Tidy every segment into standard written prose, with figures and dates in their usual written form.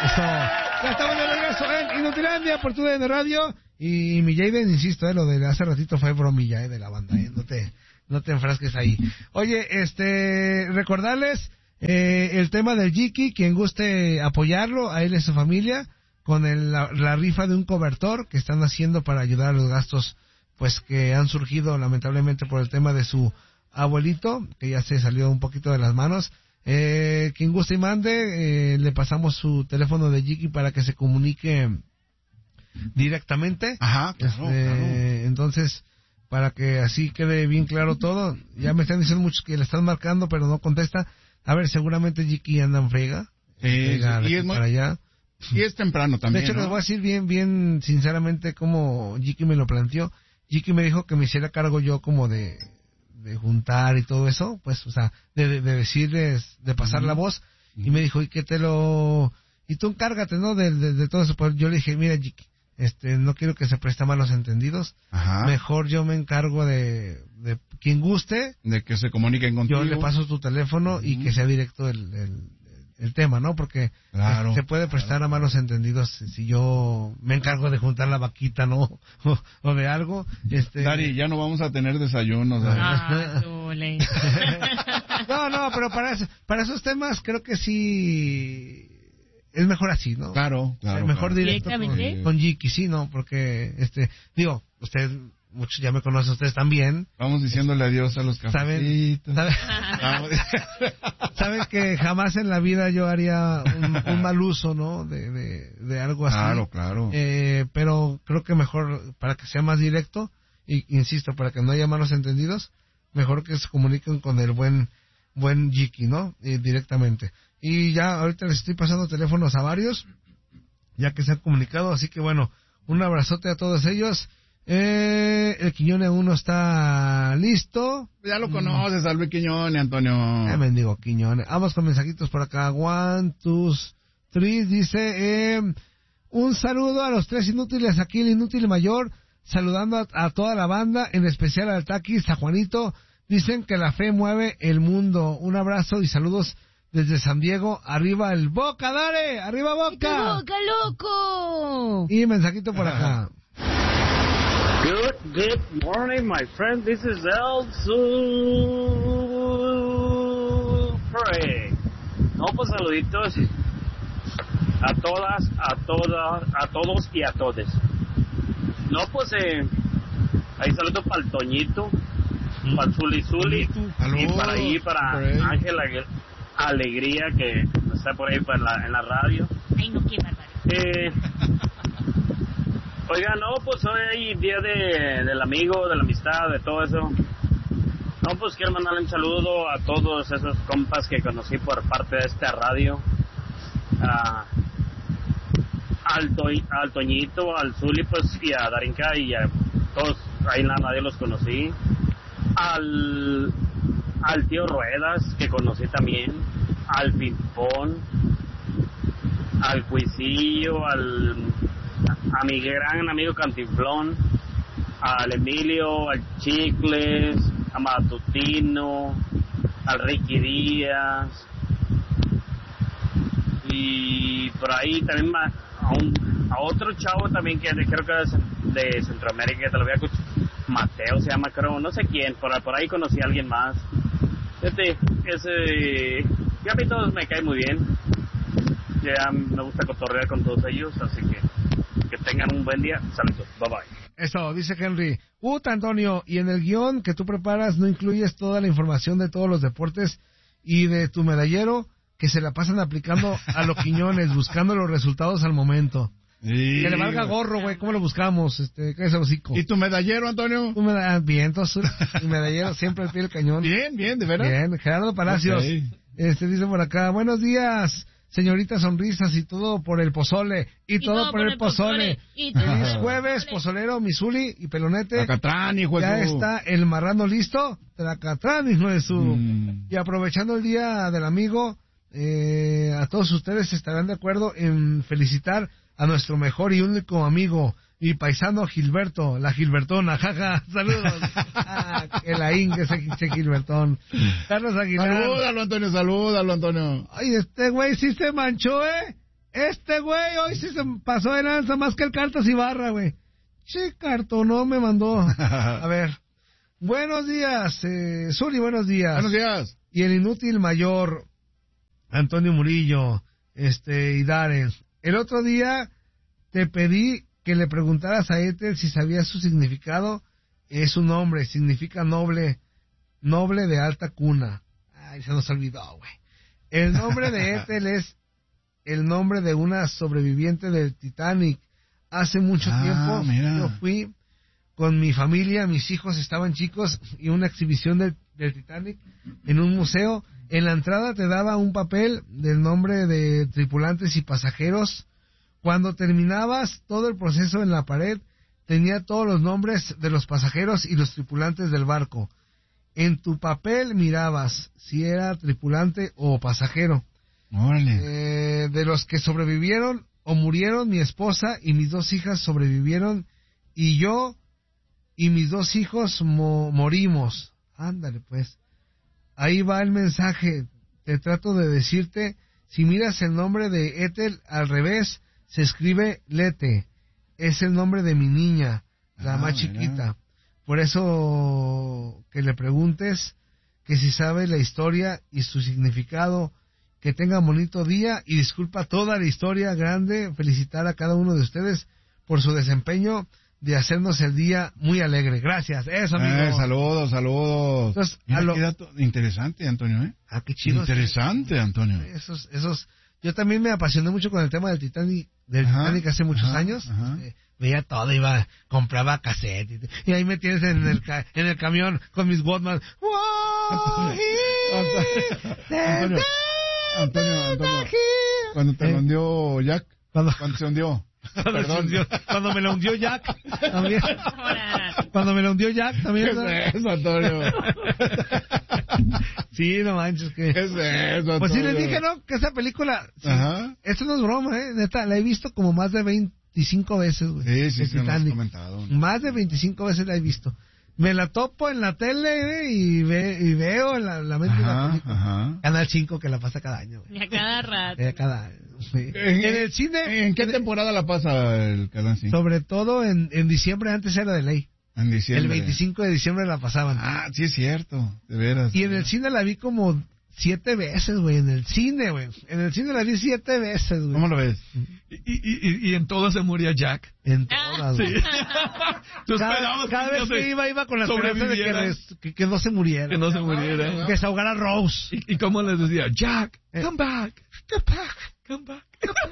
Eso. Ya estamos de regreso en Inutilandia por TUDN Radio. Y mi Jaden, insisto, lo de hace ratito fue bromilla, de la banda, no te enfrasques ahí. Oye, recordarles, el tema del Jiki, quien guste apoyarlo, a él y a su familia, con la rifa de un cobertor que están haciendo para ayudar a los gastos, pues, que han surgido lamentablemente por el tema de su abuelito, que ya se salió un poquito de las manos. Quien guste y mande, le pasamos su teléfono de Jiki para que se comunique directamente. Ajá, claro. Entonces, para que así quede bien claro todo. Ya me están diciendo muchos que le están marcando, pero no contesta. A ver, seguramente Jiki anda en frega. Y es para allá. Y es temprano también. De hecho, les voy a decir bien sinceramente cómo Jiki me lo planteó. Jiki me dijo que me hiciera cargo yo como de juntar y todo eso, pues, o sea, de decirles, de pasar la voz, y me dijo, y tú encárgate, ¿no? De todo eso. Pues yo le dije, mira, Jiki, no quiero que se preste a malos entendidos. Ajá. Mejor yo me encargo de quien guste. De que se comuniquen contigo. Yo le paso tu teléfono y que sea directo el tema, ¿no? Porque se puede prestar a malos entendidos si yo me encargo de juntar la vaquita, ¿no? o de algo. Dari, ya no vamos a tener desayunos. No, pero para esos temas creo que sí es mejor así, ¿no? Claro. Mejor directo con Jiki, sí, ¿no? Porque, usted, muchos ya me conocen, ustedes también. Vamos diciéndole adiós a los cafecitos. Saben que jamás en la vida yo haría un mal uso, ¿no? De algo así. Claro. Pero creo que mejor, para que sea más directo, y insisto, para que no haya malos entendidos, mejor que se comuniquen con el buen Jiki, ¿no? Directamente. Y ya ahorita les estoy pasando teléfonos a varios, ya que se han comunicado, así que bueno, un abrazote a todos ellos. El Quiñone 1 está listo. Ya lo conoces, al Quiñone, Antonio. Mendigo Quiñone. Vamos con mensajitos por acá. 1, 2, 3, dice, un saludo a los 3 inútiles, aquí el inútil mayor, saludando a toda la banda, en especial al Taquis, a Juanito. Dicen que la fe mueve el mundo. Un abrazo y saludos desde San Diego. Arriba el Boca, dale, arriba Boca. Boca, loco. Y mensajito por acá. Good morning, my friend. This is El Supre. No, pues saluditos a todas, a todos y a todes. No, pues ahí saludo para el Toñito, para el Zuli, y para Ángela Alegría, que está por ahí en la radio. Ay, no, qué bárbaro. Oiga, no, pues hoy día del amigo, de la amistad, de todo eso. No, pues quiero mandarle un saludo a todos esos compas que conocí por parte de esta radio. Al Toñito, al Zuli, pues, y a Darinka, y a todos ahí en la radio los conocí. Al tío Ruedas, que conocí también. Al Pimpón. Al Cuisillo, a mi gran amigo Cantinflón, al Emilio, al Chicles, a Matutino, al Ricky Díaz, y por ahí también a otro chavo también que creo que es de Centroamérica, que te lo voy a escuchar, Mateo se llama, creo, no sé quién, por ahí conocí a alguien más. Y a mí todos me caen muy bien. Ya me gusta cotorrear con todos ellos, así que tengan un buen día. Saludos, bye bye. Eso, dice Henry. Antonio, y en el guión que tú preparas no incluyes toda la información de todos los deportes y de tu medallero que se la pasan aplicando a los Quiñones, buscando los resultados al momento. Sí, que le valga gorro, güey, ¿cómo lo buscamos? Cállese el hocico. ¿Y tu medallero, Antonio? Bien, entonces, mi medallero siempre al pie del cañón. Bien, de verdad. Bien, Gerardo Palacios. Okay. Dice por acá, buenos días, señorita Sonrisas, y todo por el pozole, y todo por el pozole. Feliz jueves, pozolero, Misuli y Pelonete. Tracatrán, hijo de ya está el marrano listo. Tracatrán, hijo de su. Y aprovechando el día del amigo, a todos ustedes estarán de acuerdo en felicitar a nuestro mejor y único amigo y paisano Gilberto, la Gilbertona, jaja, saludos. El ahín que ese Gilbertón. Carlos Aguilar. Salúdalo, Antonio. Ay, este güey sí se manchó, Este güey hoy sí se pasó de lanza más que el Cartas Ibarra, güey. Che, cartonó me mandó. A ver. Buenos días, Zuli, buenos días. Buenos días. Y el inútil mayor, Antonio Murillo, y Darren. El otro día te pedí que le preguntaras a Ethel si sabía su significado. Es su nombre, significa noble de alta cuna. Ay, se nos olvidó, güey. El nombre de Ethel es el nombre de una sobreviviente del Titanic. Hace mucho tiempo mira. yo fui con mi familia, mis hijos estaban chicos, y una exhibición del Titanic en un museo. En la entrada te daba un papel del nombre de tripulantes y pasajeros. Cuando terminabas todo el proceso en la pared, tenía todos los nombres de los pasajeros y los tripulantes del barco. En tu papel mirabas si era tripulante o pasajero. Órale. De los que sobrevivieron o murieron, mi esposa y mis 2 hijas sobrevivieron, y yo y mis 2 hijos morimos. Ándale, pues. Ahí va el mensaje. Te trato de decirte, si miras el nombre de Ethel al revés, se escribe Lete. Es el nombre de mi niña, la más chiquita. Por eso que le preguntes que si sabe la historia y su significado. Que tenga bonito día y disculpa toda la historia grande. Felicitar a cada uno de ustedes por su desempeño de hacernos el día muy alegre. Gracias. Eso, amigo. Saludos. Entonces, Mira, qué dato interesante, Antonio, ¿eh? Ah, qué chido. Interesante, Antonio. Esos. Yo también me apasioné mucho con el tema del Titanic hace muchos años. Veía todo, compraba cassette y ahí me tienes en el camión con mis Walkman. Antonio, cuando te lo hundió Jack, cuando se hundió. Perdón. Cuando me lo hundió Jack, también. Cuando me lo hundió Jack, también. ¿Qué es eso, Antonio? Sí, no manches, que. ¿Qué es eso, Antonio? Pues sí les dije, ¿no? Que esa película. Sí, esto no es broma, neta, la he visto como más de 25 veces, güey. Sí, Titanic. lo has comentado. Más de 25 veces la he visto. Me la topo en la tele, y veo en la mente de la película. Canal 5 que la pasa cada año. Y a cada rato. Cada año. Sí. En el cine. ¿En qué temporada la pasa el Canal 5? Sobre todo en diciembre, antes era de ley. En diciembre. El 25 de diciembre la pasaban. Ah, sí es cierto, de veras. Y en el cine la vi como 7 veces, güey, en el cine, güey. En el cine la vi 7 veces, güey. ¿Cómo lo ves? Y en todas se moría Jack. En todas, güey. Sí. Cada vez que iba con la esperanza de que no se muriera. Que no se muriera. Que se ahogara Rose. ¿Y cómo les decía? Jack, come back. Come back. Come back.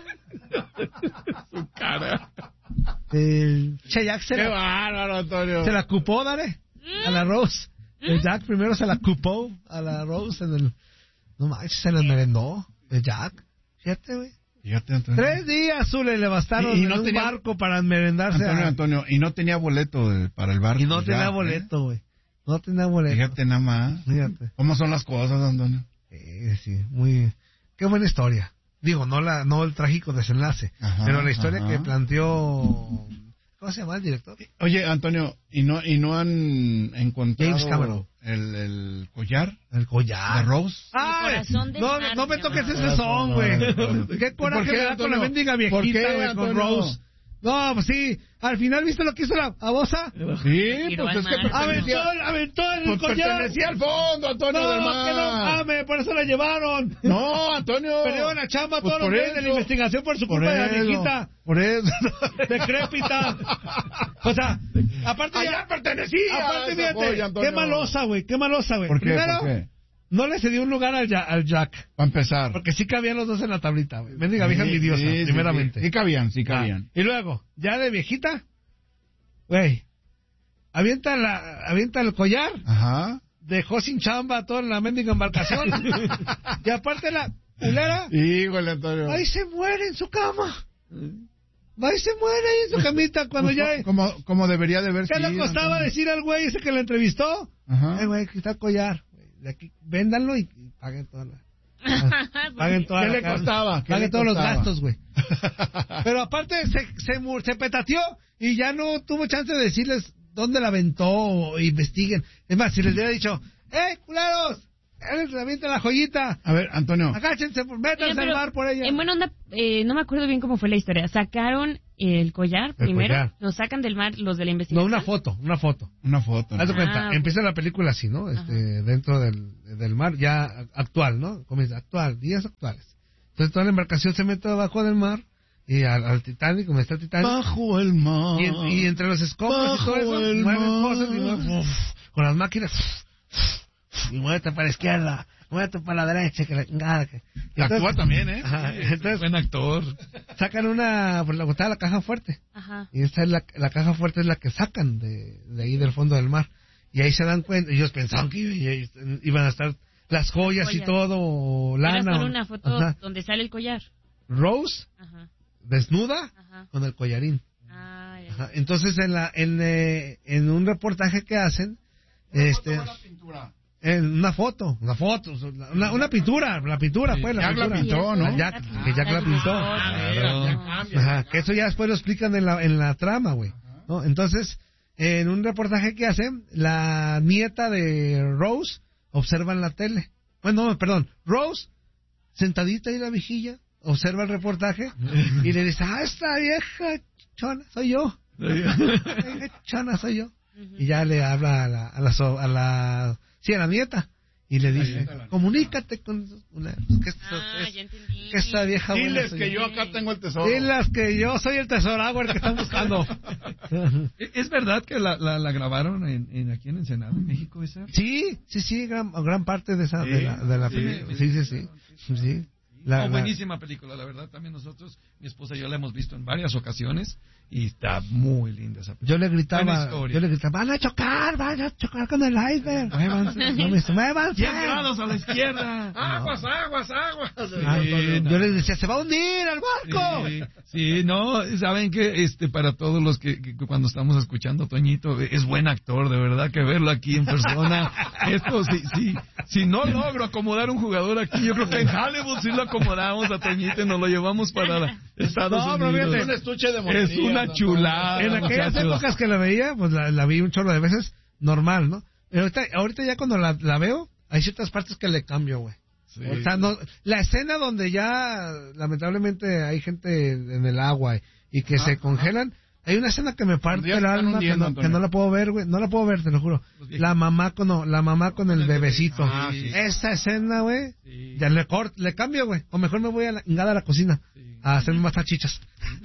Su cara. Che, Jack Qué bárbaro, Antonio. se la cupó, dale, a la Rose. El Jack primero se la cupó a la Rose en el... No manches, se la merendó el Jack. Fíjate, güey. Fíjate, Antonio. 3 días, Zule, le bastaron Y en no un tenía... barco para merendarse. Antonio, y no tenía boleto para el barco. Y no tenía boleto, güey. No tenía boleto. Fíjate nada más. Fíjate. ¿Cómo son las cosas, Antonio? Sí, muy... Qué buena historia. Digo, no el trágico desenlace, pero la historia que planteó... ¿Cómo se llama el director? Oye, Antonio, ¿y no han encontrado James Cameron. el collar? El collar. ¿De Rose? ¡Ay! Corazón de No me Narnia. toques ese son, güey. ¿Qué coraje me da con la mendiga viejita, güey, con Rose? No, pues sí. Al final, ¿viste lo que hizo la babosa? Sí, pues es que Aventó el collar. pertenecía al fondo, Antonio, del No, mar. que no mames, por eso la llevaron. No, Antonio. Perdieron la chamba Pues todos los por días de la eso. investigación por su culpa de la viejita. Por eso. Decrépita. O sea, aparte Allá pertenecía. Aparte, esa fíjate, joya, Antonio. qué malosa, güey. ¿Por qué? Primero, ¿Por qué? no le cedió un lugar al Jack. Para empezar. Porque sí cabían los dos en la tablita, güey. Mendiga vieja envidiosa, primeramente. Sí cabían. Y luego, ya de viejita, güey, avienta el collar, dejó sin chamba toda la mendiga embarcación. Y aparte la culera, Híjole, Antonio. ahí se muere en su cama. Va y se muere ahí en su camita cuando Pues, ya... como debería de haber ¿Qué sido, le costaba Antonio? decir al güey ese que la entrevistó? Güey, aquí está el collar. De aquí, véndanlo y paguen toda la... Paguen toda ¿Qué la le carne. costaba? Paguen todos los gastos, güey. Pero aparte se petateó y ya no tuvo chance de decirles dónde la aventó o investiguen. Es más, si les hubiera dicho, culeros! él avienta la joyita. A ver, Antonio. Agáchense, métanse al mar por ella. En buena onda, no me acuerdo bien cómo fue la historia. Sacaron el collar primero, collar. lo sacan del mar los de la investigación. No, una foto. Una foto. Haz de cuenta, ok. empieza la película así, ¿no? Dentro del mar, ya actual, ¿no? Comienza actual, días actuales. Entonces toda la embarcación se mete abajo del mar y al Titanic, como está el Titanic. Bajo el mar. Y entre los escombros y todo eso, mueven cosas y mueven, con las máquinas. Y muévete para la izquierda, muévete para la derecha. Que Actúa también, ¿eh? Ajá, entonces Buen actor. sacan una, pues la botada la caja fuerte. Ajá. Y esta es la caja fuerte es la que sacan de ahí del fondo del mar. Y ahí se dan cuenta, ellos pensaban que iban a estar las joyas y todo, Era lana. solo una foto Ajá. donde sale el collar. Rose, Ajá. desnuda, Ajá. con el collarín. Ah, ya. Ajá. Entonces en un reportaje que hacen, en una foto, una pintura, la pintura, pues, la Jack la pintura. pintó, ¿no? Que Jack la pintó. Claro. Ajá, que eso ya después lo explican en la trama, güey. ¿No? Entonces, en un reportaje que hacen, la nieta de Rose observa en la tele. Bueno, no, perdón, Rose, sentadita ahí en la vigilla, observa el reportaje y le dice, esta vieja chona soy yo. Esta vieja chona soy yo. Y ya le habla a la nieta. Y le dice, comunícate con esos culeros. Ya entendí. Que esta vieja buena Diles soy que yo. yo acá tengo el tesoro. Diles que yo soy el tesoragua el que están buscando. ¿Es verdad que la grabaron aquí en Ensenada, en México, esa? Sí, gran parte de esa de la película. Sí. Buenísima película, la verdad. También nosotros, mi esposa y yo la hemos visto en varias ocasiones y está muy linda esa película. Yo le Buena historia. gritaba, van a chocar con el iceberg. Muévanse, no me dice, muévanse. 10 grados a la izquierda. Aguas. Yo les decía, se va a hundir el barco. Sí, no, saben que para todos los que cuando estamos escuchando a Toñito, es buen actor, de verdad que verlo aquí en persona. Esto, si no logro acomodar un jugador aquí, yo creo que en Hollywood sí lo acomodamos a Toñito y nos lo llevamos para Estados Unidos. Fíjate, Un estuche de Es monerías, una ¿no? chulada. en aquellas muchachos. épocas que la veía, pues la vi un chorro de veces, normal, ¿no? Pero ahorita ya cuando la veo, hay ciertas partes que le cambio, güey. Sí. O sea, no, la escena donde ya lamentablemente hay gente en el agua y que se congelan, hay una escena que me parte Ya el están alma hundiendo, que no la puedo ver, güey, no la puedo ver, te lo juro. La mamá con el bebecito. sí. Esa escena, güey, Sí. ya le cambio, güey. O mejor me voy a la cocina a hacerme más salchichas.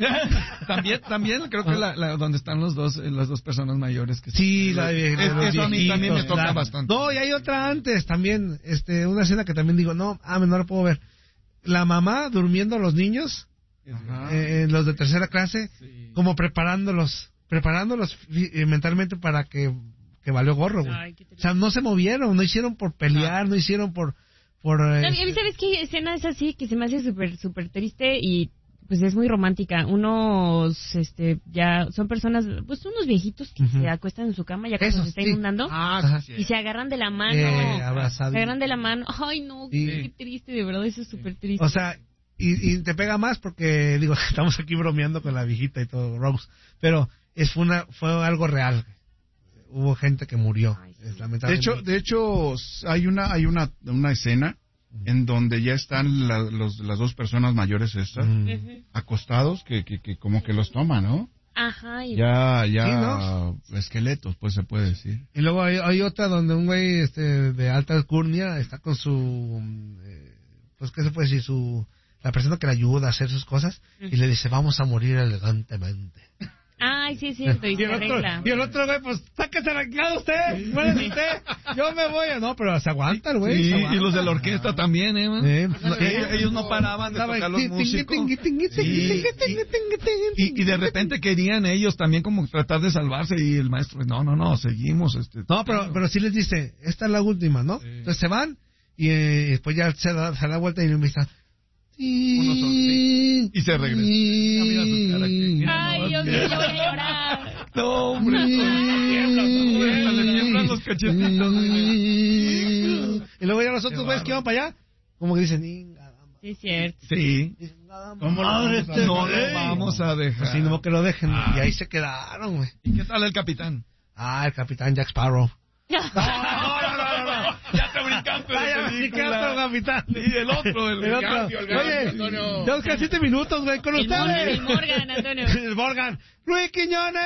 También creo que donde están las dos personas mayores que Sí, los eso a mí también me toca bastante. No, y hay otra antes también, una escena que también digo, no la puedo ver. La mamá durmiendo a los niños, los de tercera clase, como preparándolos mentalmente para que valió gorro, güey. Ay, qué O sea, no se movieron, no hicieron por pelear, no hicieron por ¿Sabes qué escena es así que se me hace súper triste y pues es muy romántica? Unos, ya son personas, pues unos viejitos que se acuestan en su cama ya cuando se está inundando y se agarran de la mano, abrazaditos. se agarran de la mano. Ay, no, qué triste, de verdad, eso es súper triste. O sea, y te pega más porque, digo, estamos aquí bromeando con la viejita y todo, Rose, pero fue algo real. Hubo gente que murió, Ay, sí. lamentablemente. De hecho, hay una escena en donde ya están las dos personas mayores estas acostados que como que los toman, ¿no? Ajá. Ya Sí, ¿no? esqueletos, pues se puede decir. Y luego hay otra donde un güey de alta alcurnia está con su, pues, ¿qué se puede decir? La persona que le ayuda a hacer sus cosas y le dice, vamos a morir elegantemente. Ay, sí es cierto, y se arregla. Y el otro güey, pues, sáquese arreglado usted, muérese usted, yo me voy. No, pero se aguanta el güey. Sí, se aguanta. y los de la orquesta también, man? Ellos no paraban de tocar los músicos. Y de repente querían ellos también como tratar de salvarse y el maestro, no, seguimos. No, pero sí les dice, esta es la última, ¿no? Sí. Entonces se van y después ya se da vuelta y me dice, Uno solo, sí. Y se regresa. Mira su cara aquí. Ay, Dios mío, yo voy a llorar. No, hombre. Le tiemblan los cachetitos. Y luego ya los otros güeyes que iban para allá, como que dicen, "Inga, Sí, es cierto. Sí. ¿Cómo No lo vamos a dejar. así no que lo dejen." Y ahí se quedaron, güey. ¿Y qué tal el capitán? El capitán Jack Sparrow. No. Ya te DiCaprio, capitán. Y el otro, el Garfio, Oye, Antonio. tenemos que 7 minutos, güey, con ustedes. El Morgan, Antonio. El Morgan. ¡Luis Quiñones!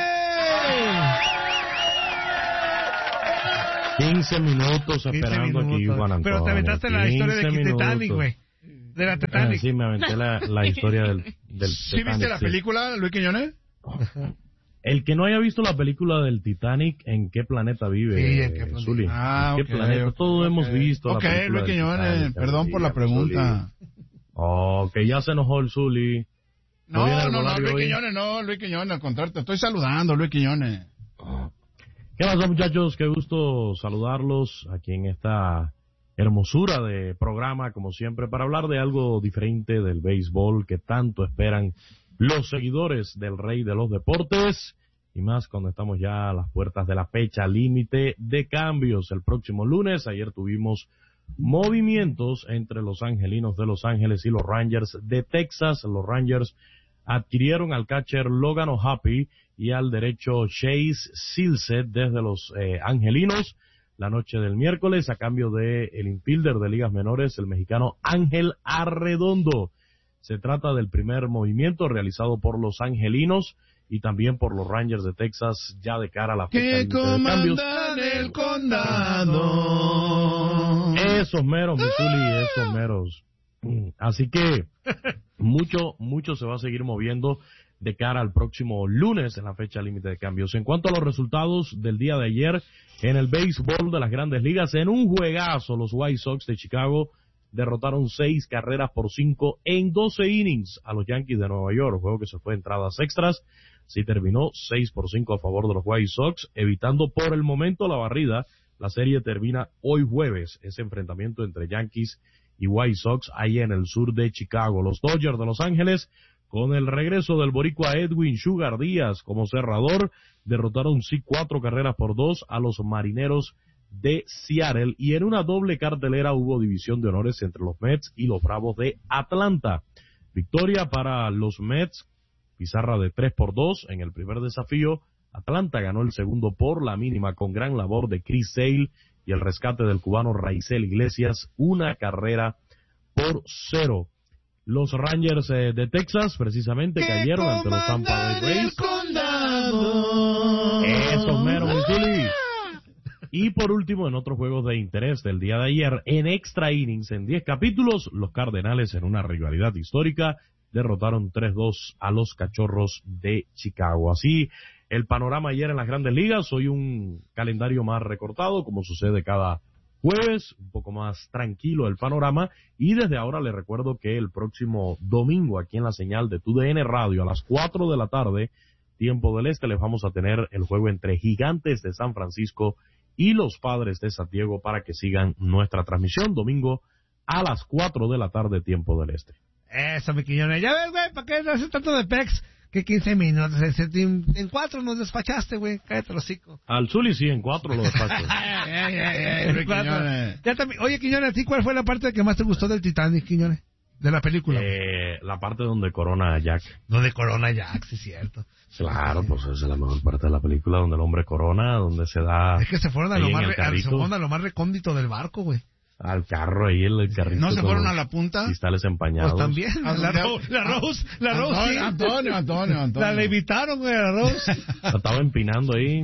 15 minutos esperando aquí, Juan Antonio. Pero te aventaste la historia de Titanic, güey. De la Titanic. Sí, me aventé la historia del ¿Sí Titanic. viste la película, Luis Quiñones? El que no haya visto la película del Titanic, ¿en qué planeta vive? Sí, ¿en qué planeta? Zuli? Ah, ¿En qué ok, planeta? ok, Todos ok. hemos visto la Ok, película Luis del Quiñones, Titanic, perdón por la Zuli. pregunta. Oh, que ya se enojó el Zuli. No, viene el no, Volario Luis hoy? Quiñones, no, Luis Quiñones, al contrario, te estoy saludando, Luis Quiñones. ¿Qué pasa, muchachos? Qué gusto saludarlos aquí en esta hermosura de programa, como siempre, para hablar de algo diferente del béisbol que tanto esperan los seguidores del rey de los deportes, y más cuando estamos ya a las puertas de la fecha límite de cambios. El próximo lunes, ayer tuvimos movimientos entre los angelinos de Los Ángeles y los Rangers de Texas. Los Rangers adquirieron al catcher Logan O'Happy y al derecho Chase Silseth desde los angelinos la noche del miércoles a cambio de el infielder de ligas menores, el mexicano Ángel Arredondo. Se trata del primer movimiento realizado por los angelinos y también por los Rangers de Texas ya de cara a la fecha límite de cambios. el condado. Esos meros, Missouri, esos meros. Así que mucho se va a seguir moviendo de cara al próximo lunes en la fecha límite de cambios. En cuanto a los resultados del día de ayer en el béisbol de las Grandes Ligas, en un juegazo los White Sox de Chicago derrotaron 6 carreras por 5 en 12 innings a los Yankees de Nueva York, juego que se fue a entradas extras. Sí terminó 6-5 a favor de los White Sox, evitando por el momento la barrida. La serie termina hoy jueves, ese enfrentamiento entre Yankees y White Sox ahí en el sur de Chicago. Los Dodgers de Los Ángeles, con el regreso del boricua Edwin Sugar Díaz como cerrador, derrotaron 4 carreras por 2 a los Marineros de Seattle, y en una doble cartelera hubo división de honores entre los Mets y los Bravos de Atlanta. Victoria para los Mets, pizarra de 3-2 en el primer desafío. Atlanta ganó el segundo por la mínima con gran labor de Chris Sale y el rescate del cubano Raizel Iglesias, 1 carrera por 0. Los Rangers de Texas precisamente cayeron ante los Tampa Bay Rays. Esos meros, Missouri. Y por último, en otros juegos de interés del día de ayer, en extra innings, en 10 capítulos, los Cardenales, en una rivalidad histórica, derrotaron 3-2 a los Cachorros de Chicago. Así, el panorama ayer en las Grandes Ligas. Hoy un calendario más recortado, como sucede cada jueves, un poco más tranquilo el panorama, y desde ahora les recuerdo que el próximo domingo, aquí en la señal de TUDN Radio, a las 4 de la tarde, tiempo del este, les vamos a tener el juego entre Gigantes de San Francisco y los Padres de San Diego para que sigan nuestra transmisión domingo a las 4 de la tarde, tiempo del este. Eso, mi Quiñones. Ya ves, güey, ¿para qué haces tanto de pex? Que 15 minutos. En 4 nos despachaste, güey. Cállate el hocico. Al Zuli sí, en 4 lo despacho. En 4. Ya también. Oye, Quiñones, ¿a ti cuál fue la parte que más te gustó del Titanic, Quiñones? De la película. La parte donde corona a Jack. Donde corona Jack, sí, cierto. Claro, pues esa es la mejor parte de la película, donde el hombre corona, donde se da... Es que se fueron a ahí lo en más, el carrito. a lo más recóndito del barco, güey. Al carro ahí, el carrito. ¿No se con fueron los a la punta? cristales empañados. Pues también. ¿A La dónde? Rose, sí. Antonio. La levitaron, güey, la Rose. La estaba empinando ahí.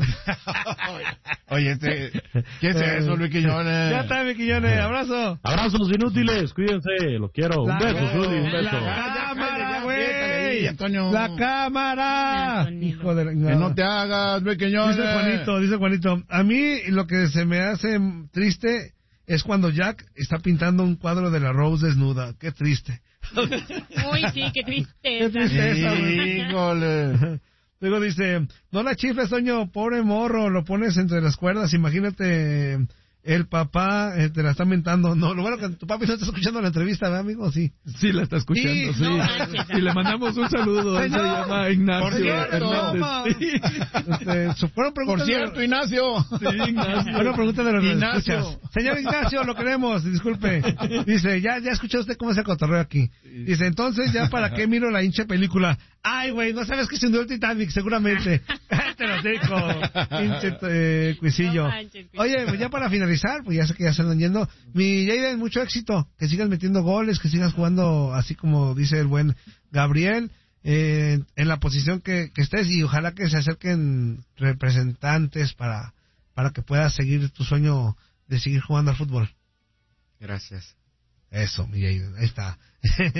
Oye, ¿qué es eso, Luis Quiñones? Ya está, mi Quiñones. Abrazo. Abrazos inútiles, cuídense, los quiero. Un beso, Zuli, un beso. La cámara, Ahí, güey. Antonio. La cámara. Hijo de la... Que no te hagas, Luis Quiñones. Dice Juanito, a mí lo que se me hace triste es cuando Jack está pintando un cuadro de la Rose desnuda. Qué triste. Uy, sí, qué tristeza. Qué tristeza, güey. Híjole. Luego dice, no la chifles, Toño, pobre morro, lo pones entre las cuerdas, imagínate, el papá te la está mentando. No, lo bueno que tu papi no está escuchando la entrevista, ¿verdad, amigo? Sí. Sí, la está escuchando, sí. no manches. Y le mandamos un saludo. Él se llama Ignacio Por cierto. Hernández. Sí. Fueron Por preguntas cierto, Ignacio. Sí, Ignacio. Una pregunta de los Ignacio. escuchas. Señor Ignacio, lo queremos, disculpe. Dice, ya escuchó usted cómo es el cotorreo aquí. Dice, entonces, ¿ya para qué miro la hincha película? Ay, güey, no sabes que se hundió el Titanic, seguramente. Cállate el pinche cuisillo. No manches, Cuisillo. Oye, pues ya para finalizar, pues ya sé que ya se andan yendo. Mi Jaden, mucho éxito. Que sigas metiendo goles, que sigas jugando así como dice el buen Gabriel, en la posición que estés, y ojalá que se acerquen representantes para que puedas seguir tu sueño de seguir jugando al fútbol. Gracias. Eso, mi Jaden, ahí está.